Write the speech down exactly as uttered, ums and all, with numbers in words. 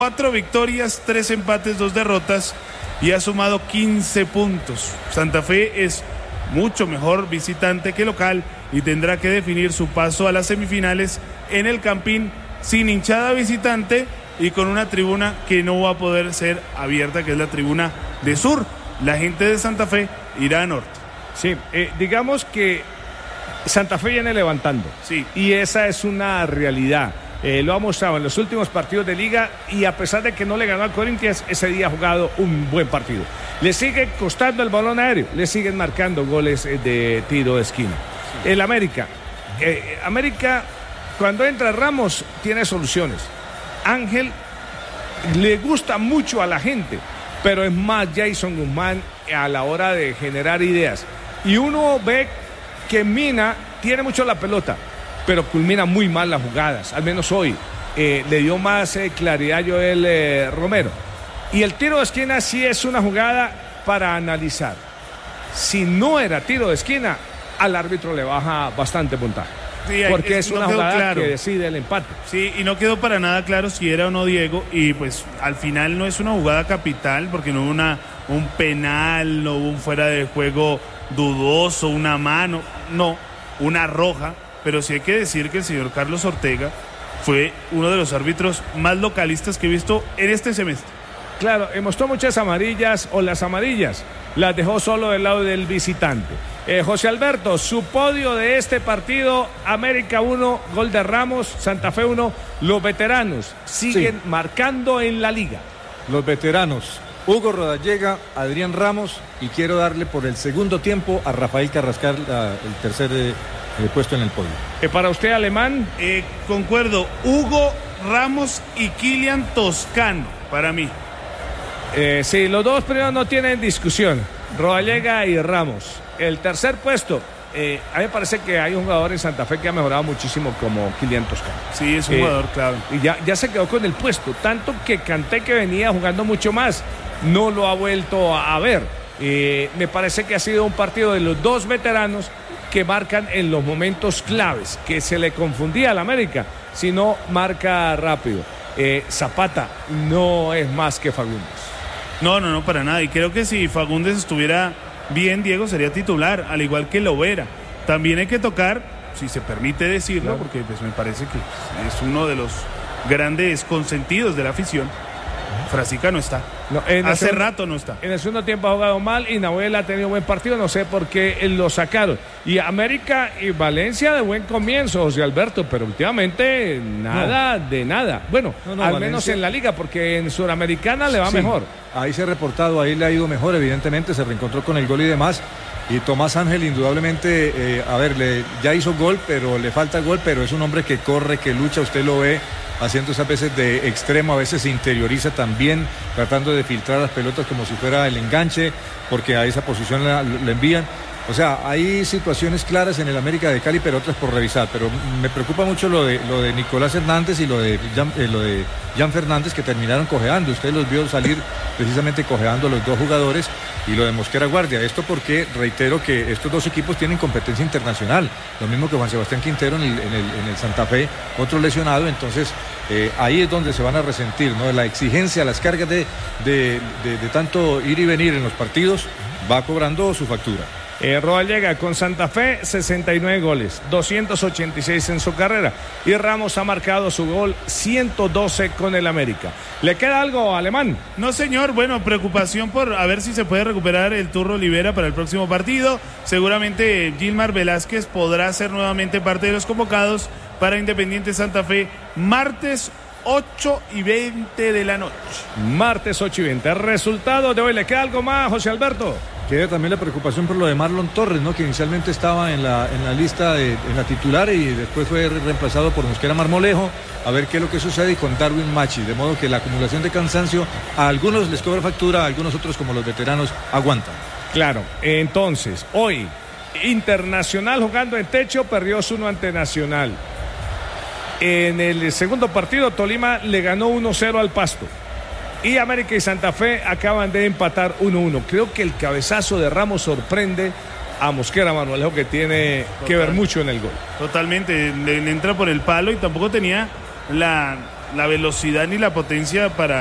Cuatro victorias, tres empates, dos derrotas y ha sumado quince puntos. Santa Fe es mucho mejor visitante que local y tendrá que definir su paso a las semifinales en el Campín sin hinchada visitante y con una tribuna que no va a poder ser abierta, que es la tribuna de sur. La gente de Santa Fe irá a norte. Sí, eh, digamos que Santa Fe viene levantando. Sí. Y esa es una realidad. Eh, lo ha mostrado en los últimos partidos de liga y a pesar de que no le ganó al Corinthians, ese día ha jugado un buen partido. Le sigue costando el balón aéreo, le siguen marcando goles de tiro de esquina. Sí. El América, eh, América cuando entra Ramos tiene soluciones. Ángel le gusta mucho a la gente, pero es más Jason Guzmán a la hora de generar ideas. Y uno ve que Mina tiene mucho la pelota, pero culmina muy mal las jugadas, al menos hoy. Eh, le dio más eh, claridad a Joel eh, Romero. Y el tiro de esquina sí es una jugada para analizar. Si no era tiro de esquina, al árbitro le baja bastante puntaje. Sí, porque es, es una no jugada claro. que decide el empate. Sí, y no quedó para nada claro si era o no Diego. Y pues al final no es una jugada capital, porque no hubo una, un penal, no hubo un fuera de juego dudoso, una mano, no, una roja. Pero sí hay que decir que el señor Carlos Ortega fue uno de los árbitros más localistas que he visto en este semestre. Claro, mostró muchas amarillas, o las amarillas las dejó solo del lado del visitante. Eh, José Alberto, su podio de este partido: América uno, gol de Ramos, Santa Fe uno. Los veteranos siguen sí. marcando en la liga. Los veteranos: Hugo Rodallega, Adrián Ramos, y quiero darle por el segundo tiempo a Rafael Carrascal uh, el tercer eh, eh, puesto en el podio. Eh, para usted, Alemán. Eh, concuerdo, Hugo, Ramos y Kilian Toscano, para mí. Eh, sí, los dos primeros no tienen discusión, Rodallega y Ramos. El tercer puesto, eh, a mí me parece que hay un jugador en Santa Fe que ha mejorado muchísimo como Kilian Toscano. Sí, es un eh, jugador clave. Y ya, ya se quedó con el puesto, tanto que Kanté, que venía jugando mucho más, no lo ha vuelto a, a ver. Eh, me parece que ha sido un partido de los dos veteranos que marcan en los momentos claves, que se le confundía al América, si no marca rápido. Eh, Zapata no es más que Fagundes. No, no, no, para nada. Y creo que si Fagundes estuviera bien, Diego sería titular, al igual que Lovera. También hay que tocar, si se permite decirlo, porque pues me parece que es uno de los grandes consentidos de la afición. Frasica no está. No, Hace segundo, rato no está. En el segundo tiempo ha jugado mal y Nahuel ha tenido buen partido. No sé por qué lo sacaron. Y América y Valencia de buen comienzo, José Alberto, pero últimamente nada no. de nada. Bueno, no, no, al Valencia, menos en la liga, porque en Sudamericana le va sí, mejor. Ahí se ha reportado, ahí le ha ido mejor, evidentemente. Se reencontró con el gol y demás. Y Tomás Ángel, indudablemente, eh, a ver, le, ya hizo gol, pero le falta gol, pero es un hombre que corre, que lucha, usted lo ve haciendo esas veces de extremo, a veces se interioriza también, tratando de filtrar las pelotas como si fuera el enganche, porque a esa posición la, la envían. O sea, hay situaciones claras en el América de Cali, pero otras por revisar. Pero me preocupa mucho lo de, lo de Nicolás Hernández y lo de, Jan, eh, lo de Jan Fernández, que terminaron cojeando. Usted los vio salir precisamente cojeando los dos jugadores, y lo de Mosquera Guardia. Esto porque, reitero, que estos dos equipos tienen competencia internacional. Lo mismo que Juan Sebastián Quintero en el, en el, en el Santa Fe, otro lesionado. Entonces, eh, ahí es donde se van a resentir, ¿no? La exigencia, las cargas de, de, de, de tanto ir y venir en los partidos, va cobrando su factura. Eh, Rodallega con Santa Fe, sesenta y nueve goles, doscientos ochenta y seis en su carrera. Y Ramos ha marcado su gol ciento doce con el América. ¿Le queda algo, Alemán? No, señor. Bueno, preocupación por a ver si se puede recuperar el Turro Olivera para el próximo partido. Seguramente Gilmar Velázquez podrá ser nuevamente parte de los convocados para Independiente Santa Fe, martes ocho y veinte de la noche. Martes ocho y veinte. Resultado de hoy. ¿Le queda algo más, José Alberto? Queda también la preocupación por lo de Marlon Torres, ¿no? Que inicialmente estaba en la, en la lista, de, en la titular, y después fue reemplazado por Mosquera Marmolejo. A ver qué es lo que sucede, y con Darwin Machi. De modo que la acumulación de cansancio a algunos les cobra factura, a algunos otros, como los veteranos, aguantan. Claro, entonces, hoy, Internacional jugando en techo, perdió uno ante Nacional. En el segundo partido, Tolima le ganó uno cero al Pasto. Y América y Santa Fe acaban de empatar uno uno. Creo que el cabezazo de Ramos sorprende a Mosquera Marmolejo, que tiene Total. que ver mucho en el gol. Totalmente, le, le entra por el palo y tampoco tenía la la velocidad ni la potencia para